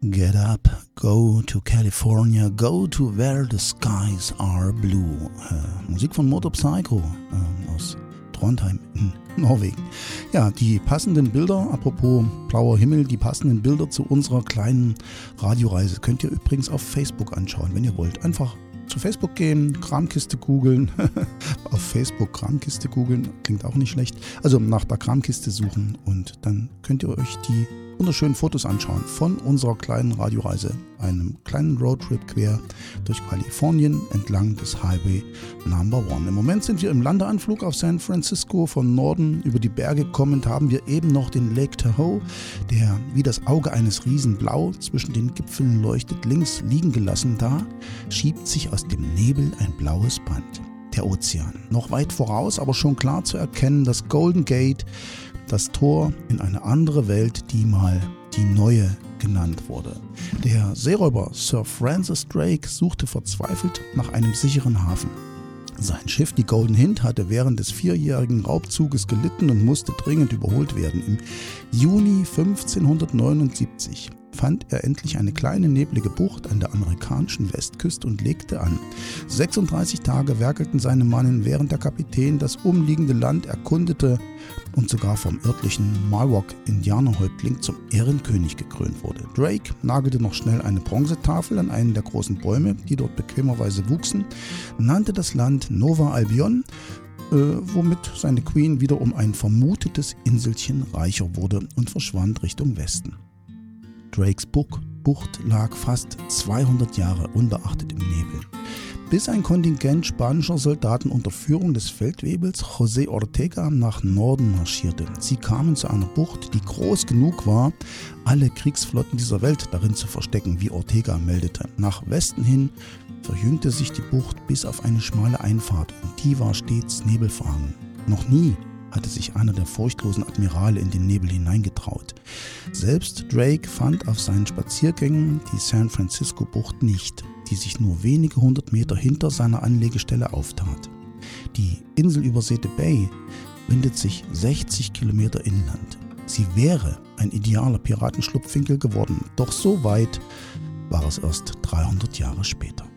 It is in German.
Get up, go to California, go to where the skies are blue. Musik von Motorpsycho aus Trondheim in Norwegen. Ja, die passenden Bilder, apropos blauer Himmel, die passenden Bilder zu unserer kleinen Radioreise könnt ihr übrigens auf Facebook anschauen, wenn ihr wollt. Einfach zu Facebook gehen, Kramkiste googeln, auf Facebook Kramkiste googeln, klingt auch nicht schlecht. Also nach der Kramkiste suchen und dann könnt ihr euch die wunderschönen Fotos anschauen von unserer kleinen Radioreise, einem kleinen Roadtrip quer durch Kalifornien entlang des Highway Number 1. Im Moment sind wir im Landeanflug auf San Francisco. Von Norden über die Berge kommend haben wir eben noch den Lake Tahoe, der wie das Auge eines Riesen blau zwischen den Gipfeln leuchtet, links liegen gelassen. Da schiebt sich aus dem Nebel ein blaues Band. Der Ozean. Noch weit voraus, aber schon klar zu erkennen, das Golden Gate, das Tor in eine andere Welt, die mal die neue genannt wurde. Der Seeräuber Sir Francis Drake suchte verzweifelt nach einem sicheren Hafen. Sein Schiff, die Golden Hind, hatte während des 4-jährigen Raubzuges gelitten und musste dringend überholt werden. Im Juni 1579 fand er endlich eine kleine neblige Bucht an der amerikanischen Westküste und legte an. 36 Tage werkelten seine Mannen, während der Kapitän das umliegende Land erkundete und sogar vom örtlichen Miwok-Indianerhäuptling zum Ehrenkönig gekrönt wurde. Drake nagelte noch schnell eine Bronzetafel an einen der großen Bäume, die dort bequemerweise wuchsen, nannte das Land Nova Albion, womit seine Queen wieder um ein vermutetes Inselchen reicher wurde und verschwand Richtung Westen. Drakes Bucht lag fast 200 Jahre unbeachtet im Nebel, bis ein Kontingent spanischer Soldaten unter Führung des Feldwebels José Ortega nach Norden marschierte. Sie kamen zu einer Bucht, die groß genug war, alle Kriegsflotten dieser Welt darin zu verstecken, wie Ortega meldete. Nach Westen hin verjüngte sich die Bucht bis auf eine schmale Einfahrt und die war stets nebelverhangen. Noch nie hatte sich einer der furchtlosen Admirale in den Nebel hineingetraut. Selbst Drake fand auf seinen Spaziergängen die San Francisco-Bucht nicht, die sich nur wenige 100 Meter hinter seiner Anlegestelle auftat. Die inselübersäte Bay windet sich 60 Kilometer inland. Sie wäre ein idealer Piratenschlupfwinkel geworden, doch so weit war es erst 300 Jahre später.